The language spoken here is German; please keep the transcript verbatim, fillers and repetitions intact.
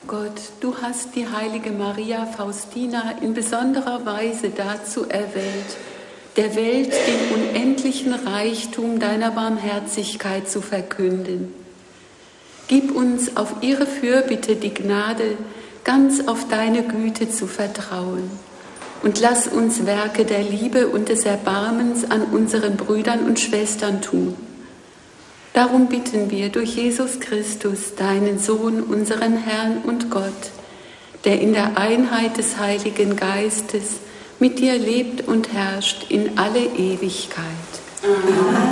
Gott, du hast die heilige Maria Faustina in besonderer Weise dazu erwählt, der Welt den unendlichen Reichtum deiner Barmherzigkeit zu verkünden. Gib uns auf ihre Fürbitte die Gnade, ganz auf deine Güte zu vertrauen. Und lass uns Werke der Liebe und des Erbarmens an unseren Brüdern und Schwestern tun. Darum bitten wir durch Jesus Christus, deinen Sohn, unseren Herrn und Gott, der in der Einheit des Heiligen Geistes mit dir lebt und herrscht in alle Ewigkeit. Amen.